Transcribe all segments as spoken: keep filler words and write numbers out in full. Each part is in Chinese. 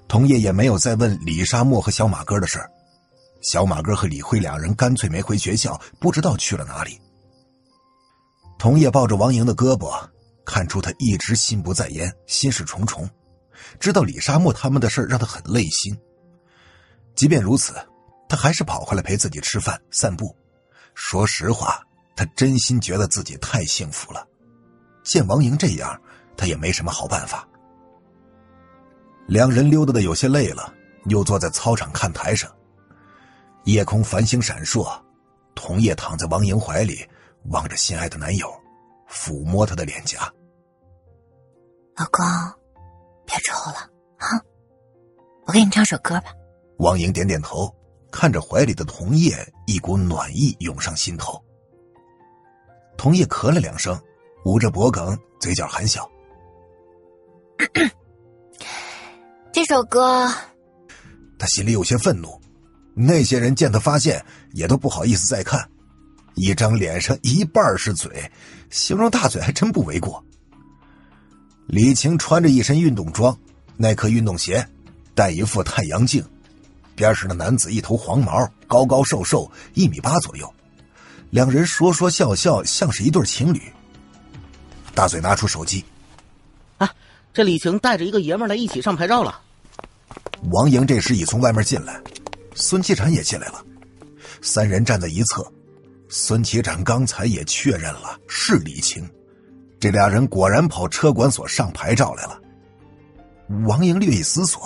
童烨也没有再问李沙漠和小马哥的事。小马哥和李辉两人干脆没回学校，不知道去了哪里。童烨抱着王莹的胳膊，看出他一直心不在焉，心事重重，知道李沙漠他们的事让他很累心。即便如此，他还是跑回来陪自己吃饭散步。说实话，他真心觉得自己太幸福了。见王莹这样，他也没什么好办法。两人溜达的有些累了，又坐在操场看台上。夜空繁星闪烁，童烨躺在王莹怀里，望着心爱的男友，抚摸他的脸颊。 老公，别抽了啊，我给你唱首歌吧。 王莹点点头，看着怀里的童烨，一股暖意涌上心头。童烨咳了两声，捂着脖梗，嘴角含笑。 这首歌， 他心里有些愤怒，那些人见他发现也都不好意思再看，一张脸上一半是嘴，形容大嘴还真不为过。李晴穿着一身运动装，耐克运动鞋，戴一副太阳镜，边上的男子一头黄毛，高高瘦瘦，一米八左右，两人说说笑笑，像是一对情侣。大嘴拿出手机， 啊，这李晴带着一个爷们儿来一起上牌照了。 王莹这时已从外面进来，孙启展也进来了，三人站在一侧。孙启展刚才也确认了是李晴，这俩人果然跑车管所上牌照来了。王莹略一思索，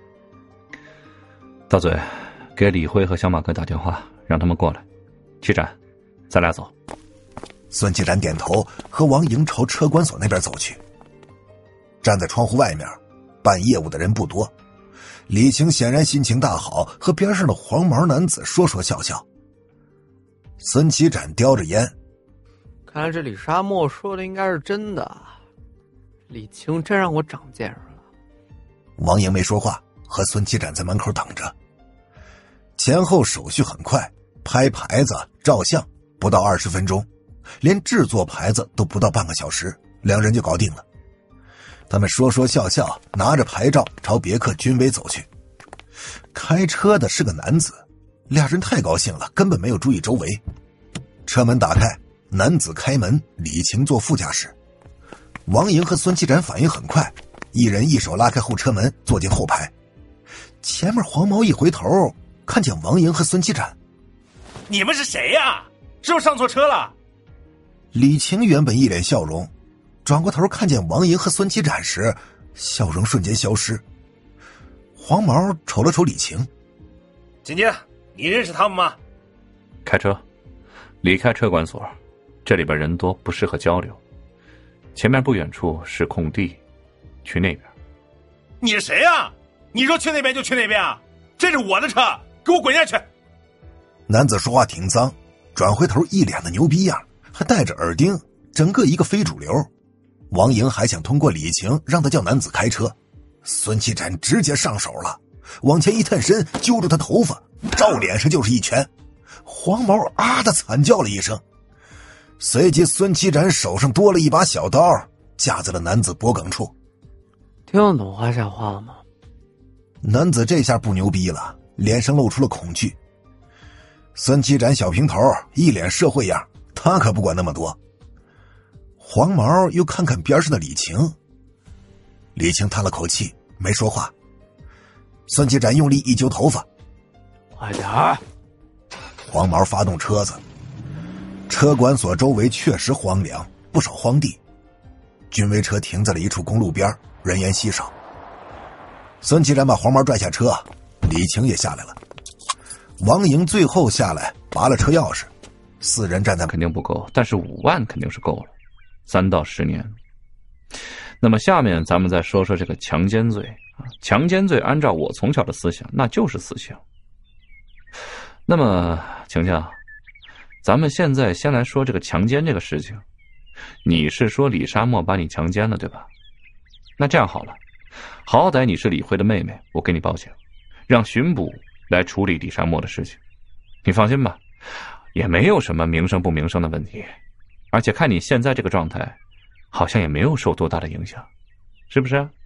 大嘴，给李辉和小马哥打电话，让他们过来。启展，咱俩走。 孙启展点头，和王莹朝车管所那边走去。站在窗户外面，办业务的人不多。李晴显然心情大好，和边上的黄毛男子说说笑笑。孙启展叼着烟， 看来这李沙漠说的应该是真的，李晴真让我长见识了。 王莹没说话，和孙启展在门口等着。前后手续很快，拍牌子照相不到二十分钟，连制作牌子都不到半个小时，两人就搞定了。他们说说笑笑，拿着牌照朝别克君威走去。开车的是个男子，俩人太高兴了，根本没有注意周围。车门打开，男子开门，李晴坐副驾驶。王莹和孙启展反应很快，一人一手拉开后车门，坐进后排。前面黄毛一回头，看见王莹和孙启展。 你们是谁呀、啊？是不是上错车了？ 李晴原本一脸笑容，转过头看见王莹和孙启展时，笑容瞬间消失。黄毛瞅了瞅李晴， 姐姐，你认识他们吗？ 开车，离开车管所，这里边人多，不适合交流。前面不远处是空地，去那边。 你是谁呀、啊？你说去那边就去那边啊？这是我的车，给我滚下去！ 男子说话挺脏，转回头一脸的牛逼样，还戴着耳钉，整个一个非主流。王莹还想通过李晴让他叫男子开车，孙启展直接上手了，往前一探身，揪住他头发，照脸上就是一拳。黄毛啊的惨叫了一声，随即孙启展手上多了一把小刀，架在了男子脖梗处。 听得懂华夏话吗？ 男子这下不牛逼了，脸上露出了恐惧。孙启展小平头，一脸社会样，他可不管那么多。黄毛又看看边上的李晴，李晴叹了口气，没说话。孙启展用力一揪头发， 快点儿！ 黄毛发动车子，车管所周围确实荒凉，不少荒地。军威车停在了一处公路边，人烟稀少。孙启展把黄毛拽下车，李晴也下来了。王莹最后下来，拔了车钥匙，四人站在。 肯定不够，但是五万肯定是够了，三到十年。那么下面咱们再说说这个强奸罪啊，强奸罪按照我从小的思想，那就是死刑。那么晴晴，咱们现在先来说这个强奸这个事情。你是说李沙漠把你强奸了，对吧？那这样好了，好歹你是李辉的妹妹，我给你报警，让巡捕来处理李沙漠的事情。你放心吧，也没有什么名声不名声的问题，而且看你现在这个状态，好像也没有受多大的影响，是不是？